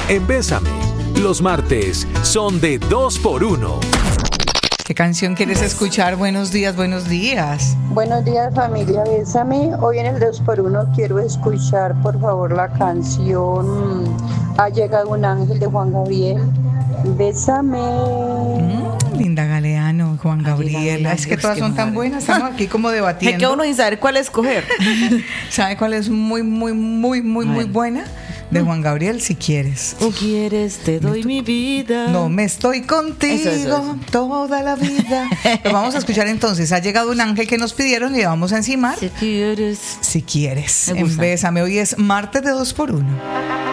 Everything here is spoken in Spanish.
en Bésame. Los martes son de 2x1. ¿Qué canción quieres escuchar? Buenos días, buenos días. Buenos días, familia Bésame. Hoy en el 2x1 quiero escuchar, por favor, la canción Ha llegado un ángel de Juan Gabriel. Bésame. Linda Galeano, Juan Gabriel. Es que todas son tan buenas. Estamos aquí como debatiendo. Es que uno sin saber cuál escoger. ¿Sabe cuál es muy buena? De Juan Gabriel, Si quieres. Si quieres, te doy mi vida. No me estoy contigo Eso. toda la vida. Lo vamos a escuchar entonces. Ha llegado un ángel que nos pidieron y le vamos a encimar. Si quieres. Si quieres. Me gusta. En Bésame. Hoy es martes de 2x1.